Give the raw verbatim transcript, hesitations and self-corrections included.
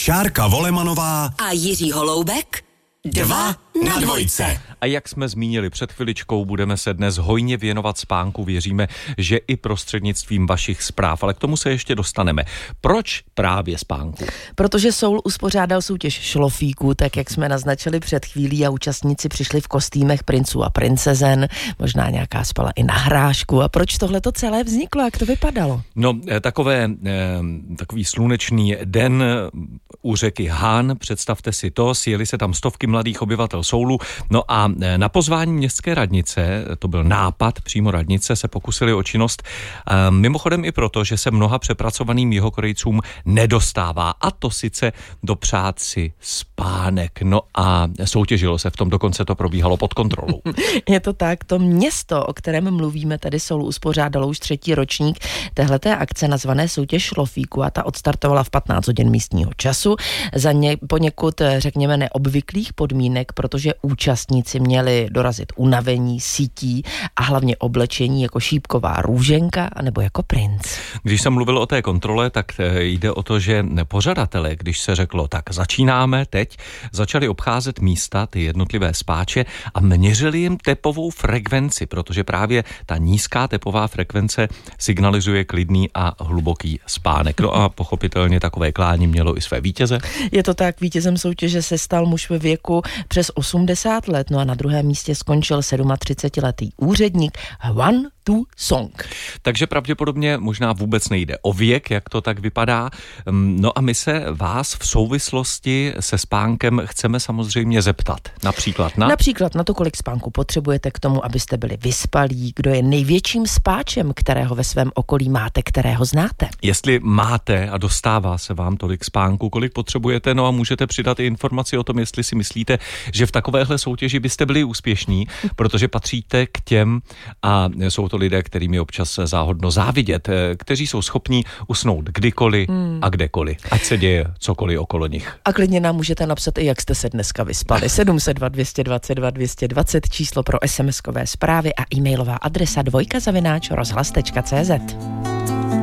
Šárka Volemanová a Jiří Holoubek. Dva na dvojce. A jak jsme zmínili před chviličkou, budeme se dnes hojně věnovat spánku. Věříme, že i prostřednictvím vašich zpráv, ale k tomu se ještě dostaneme. Proč právě spánku? Protože Soul uspořádal soutěž šlofíků, tak jak jsme naznačili před chvílí, a účastníci přišli v kostýmech princů a princezen. Možná nějaká spala i na hrášku. A proč tohle to celé vzniklo? Jak to vypadalo? No, takové, takový slunečný den u řeky Hán, představte si to, sjeli se tam stovky mladých obyvatel Soulu. No a na pozvání městské radnice, to byl nápad přímo radnice, se pokusili o činnost. Mimochodem i proto, že se mnoha přepracovaným Jihokorejcům nedostává, a to sice dopřát si spánek. No a soutěžilo se v tom, dokonce to probíhalo pod kontrolou. Je to tak, to město, o kterém mluvíme, tady Soul uspořádalo už třetí ročník téhleté akce nazvané soutěž šlofíku, a ta odstartovala v patnáct hodin místního času za ně, poněkud, řekněme, neobvyklých podmínek, protože účastníci měli dorazit unavení, sítí a hlavně oblečení jako šípková růženka nebo jako princ. Když jsem mluvil o té kontrole, tak jde o to, že pořadatelé, když se řeklo, tak začínáme teď, začali obcházet místa, ty jednotlivé spáče, a měřili jim tepovou frekvenci, protože právě ta nízká tepová frekvence signalizuje klidný a hluboký spánek. No a pochopitelně takové klání mělo i své vítěze. Je to tak, vítězem soutěže se stal muž ve věku přes osmdesát let, no a na druhém místě skončil třicetisedmiletý úředník Hwan Tu-song. Takže pravděpodobně možná vůbec nejde o věk, jak to tak vypadá. No a my se vás v souvislosti se spánkem chceme samozřejmě zeptat. Například na? Například na to, kolik spánku potřebujete k tomu, abyste byli vyspalí, kdo je největším spáčem, kterého ve svém okolí máte, kterého znáte. Jestli máte a dostává se vám tolik spánku, kolik potřebujete, no a můžete přidat i informaci o tom, jestli si myslíte, že v takovéhle soutěži byste byli úspěšní, protože patříte k těm, a jsou to lidé, kterým je občas záhodno závidět, kteří jsou schopní usnout kdykoliv hmm. a kdekoliv, ať se děje cokoliv okolo nich. A klidně nám můžete napsat i, jak jste se dneska vyspali. sedm set dva, dvě dvacet dva, dvě dvacet, číslo pro es em eskové zprávy a e-mailová adresa dvojka zavináč rozhlas tečka cé zet.